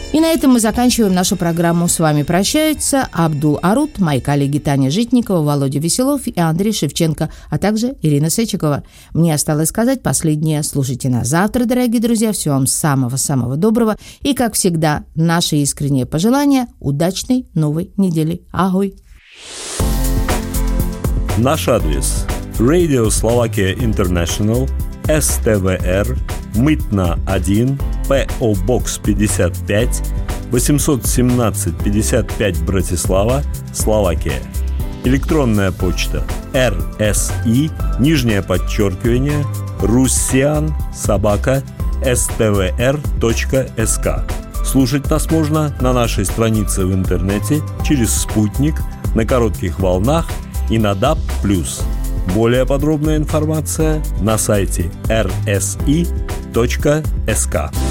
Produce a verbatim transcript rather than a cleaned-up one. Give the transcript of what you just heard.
И на этом мы заканчиваем нашу программу. С вами прощаются Абдул Арут, мои коллеги Таня Житникова, Володя Веселов и Андрей Шевченко, а также Ирина Сечикова. Мне осталось сказать последнее. Слушайте нас завтра, дорогие друзья. Всего вам самого-самого доброго. И, как всегда, наши искренние пожелания удачной новой недели. Агой! Наш адрес: Radio Slovakia International, эс тэ вэ эр, Мытна один, пэ о Box пятьдесят пять, восемьсот семнадцать пятьдесят пять, Братислава, Словакия. Электронная почта: эр эс и, нижнее подчеркивание, руссиан, собака, эс тэ вэ эр точка эс ка. Слушать нас можно на нашей странице в интернете, через спутник, на коротких волнах и на даб плюс. Более подробная информация на сайте эр эс и точка эс ка.